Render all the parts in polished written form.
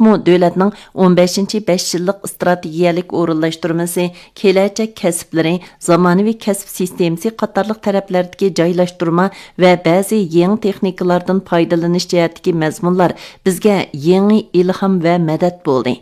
Şundaqmı dövlətning 15-ci 5 yillik strategiyalik o'rinlashtirmasi, kelajak kasbları, zamonaviy kasb sistemasi qatorliq taraflardagi joylashtirma va ba'zi yangi texnikalardan foydalanish jihatidagi mazmunlar bizga yangi ilhom va madad bo'ldi.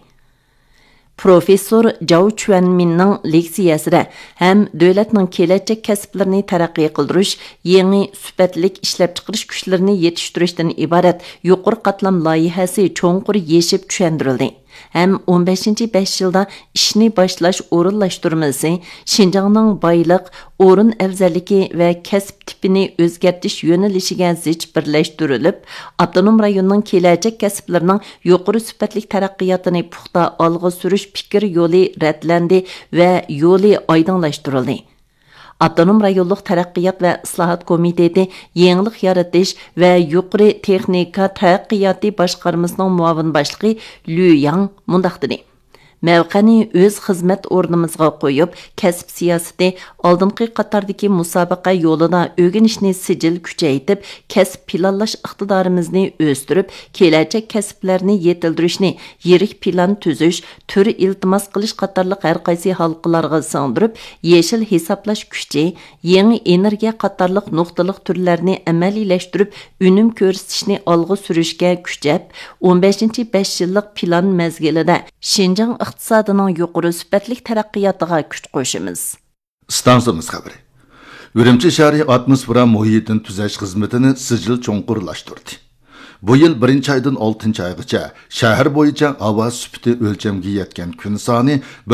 Professor Zhao Chuanminning leksiyasida ham davlatning kelajak kasblarini taraqqiy qildirish, yangi sifatlik ishlab chiqarish kuchlarini yetishtirishdan iborat yuqori qatlam loyihasi cho'nqur yeshib tushuntirildi. Hem 15-ci 5 yılda işini başlaş o'rinlashtirmasi, Şinjanning boyliq, o'rin afzalligi va kasb tipini o'zgartirish yo'nalishiga zich birlashtirilib, avtonom rayonning kelajak kasblarining yuqori sifatli taraqqiyotini puxta olg'a surish fikr yo'li ratlandi va yo'li oydinlashtirildi. Avtonom rayonluq taraqqiyot va islohot komiteti yangilik yaratish va yuqori texnika taraqqiyoti boshqarmasining muavin boshlig'i Liu Yang mundaq dedi. Mavqani o'z xizmat o'rnimizga qo'yib, kasb siyosati oldingi qatordagi musobaqa yo'lida o'rganishni sijil kuchaytirib, kasb planlash iqtidorimizni o'stirib, kelajak kasblarni yetildirishni, yirik plan tuzish, tur iltimos qilish qatorliq har qaysi halqalarga singdirib, yeshil hisoblash kuchi, yangi energiya qatorliq nuqtaliq turlarni amaliylashtirib, unum ko'rsatishni olg'a surishga kuchab, 15-ci 5 yillik plan mezgilida Şinjan iqtisodining yuqori sifatlik taraqqiyotiga kuch qo'shimiz. Stansiyamiz xabari. Urumchi shahri atmosfera muhitini tuzash xizmatini sijil cho'nqurlashtirdi. Bu yil 1-oydan 6-oygacha shahar bo'yicha havo sifati o'lchamga yetgan kun soni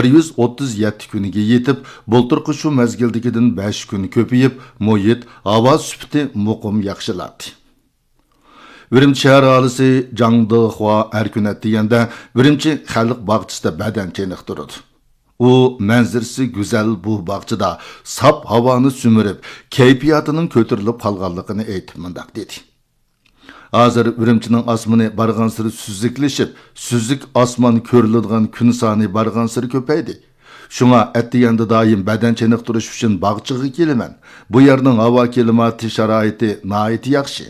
137 kuniga yetib, bulturqi shu mezgildagidan 5 kun ko'payib, muhit havo sifati muqim yaxshiladi. Urumchi shahar aholisi Jangdi Hua har kun deganda Urumchi xalq bog'chisida badan cheniqtirdi. U manzarasi go'zal bu bog'chida sap havoni sumirib, kayfiyatining ko'tarilib qolganligini aytib mundaq dedi. Hozir Urumchining osmoni barg'ansiri suziklashib, suzuk osmon ko'riladigan kun soni barg'ansiri ko'paydi. Shunga atdiganda doim badan cheniqtirish uchun bog'chiga kelaman. Bu yerning havo klimati sharoiti nihoyat yaxshi.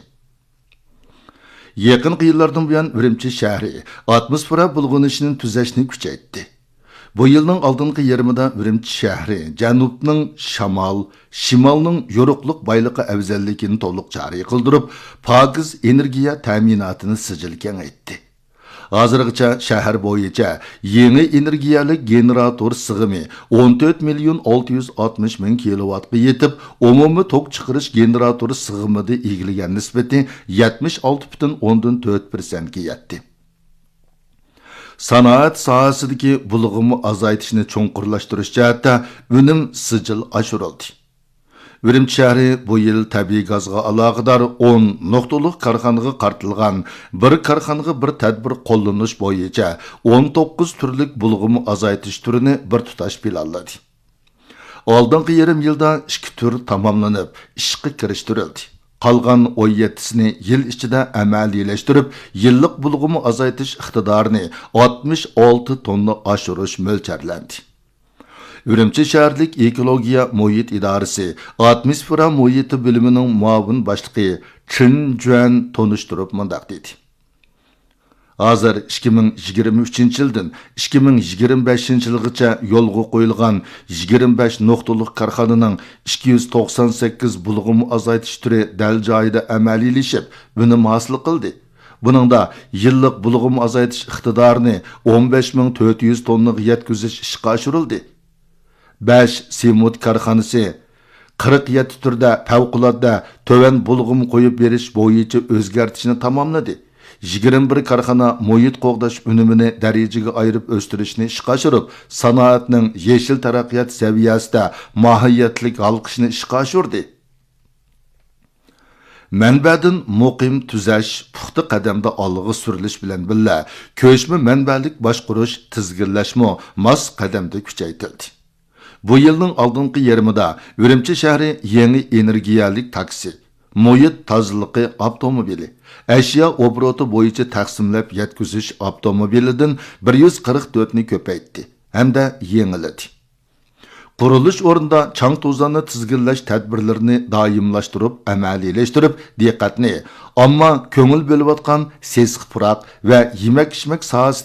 Yaqin yillardan buyon Urumchi shahri atmosfera bulg'anishini tuzashni kuchaytirdi. Bu yilning oldingi yarmida Urumchi shahri janubning shamol, shimolning yo'riqliq boyligi afzalligini to'liq joriy qildirib, pokiz energiya ta'minotini sijil kengaytdi. Hozirgacha shahar bo'yicha yangi energiyalik generator sig'imi 14.660.000 kilovatga yetib, umumiy tok chiqarish generatori sig'imida egilagan nisbati 76.4% ga yetdi. Sanoat sohasidagi bulg'umni azaytishni cho'nqurlashtirish jihatda unum sijil oshirildi. Urumchi shahri bu yil tabiiy gazga aloqador 10 nuqtaliq korxonaga qartilgan, bir korxonaga bir tadbir qo'llanish bo'yicha 19 turlik bulg'umni azaytish turini bir tutash planladi. Oldingi yarim yilda 2 tur tamomlanib, ishga kirishtirildi. Qolgan 17sini yil ichida amaliylashtirib, yillik bulg'umni azaytish iqtidorini 66 tonna oshirish mo'ljallanadi. Urumchi shaharlik ekologiya muhit idorasi atmosfera muhiti bo'limining muavin boshlig'i Chin Juan tonishtirib mundaq dedi. Hozir 2023-yildan 2025-yilgacha yo'lga qo'yilgan 25 nuqtaliq korxonaning 298 bulg'um azaytish turi dal joyida amaliylashib, buni hosil qildi. Buningda yillik bulg'um azaytish iqtidorini 15.400 tonnaga yetkazish ishga oshirildi. 5 Simut korxonasi 47 turda favqulodda to'van bulg'um qo'yib berish bo'yicha o'zgartirishni tamomladi. 21 korxona muhit qo'g'dash unumini darajaga ayirib o'stirishni ishga oshirib, sanoatning yeshil taraqqiyot saviyasida mohiyatlik halqishni ishga oshirdi. Manbadan muqim tuzash puxta qadamda olg'a surilish bilan birga ko'chma manbalik boshqarish tizginlashmo mos qadamda kuchaytirildi. Bu yilning oldingi yarmida Urumchi shahri yangi energiyalik taksi, muhit tozaligi avtomobili, ashyo obroti bo'yicha taqsimlab yetkazish avtomobilidan 144 ni ko'paytdi hamda yengiladi. Qurilish o'rnida chang to'zonni tizginlash tadbirlarini doimlashtirib, amaliylashtirib, diqqatni, ammo ko'ngil bo'lib atgan sesqi puroq va yemak-ichmak sohasida